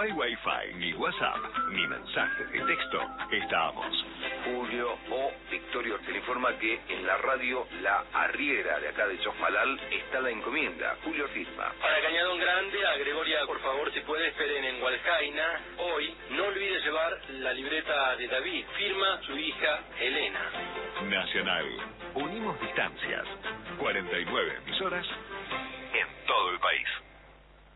hay Wi-Fi, ni WhatsApp, ni mensajes de texto, estamos. Julio o Victorio te informa que en la radio La Arriera de acá de Chosmalal está la encomienda. Julio Tisma. Para Cañadón Grande, a Gregoria, por favor, si puede, esperen en Hualcaina. Hoy, no olvide llevar la libreta de David. Firma su hija Elena. Nacional. Unimos distancias. 49 emisoras en todo el país.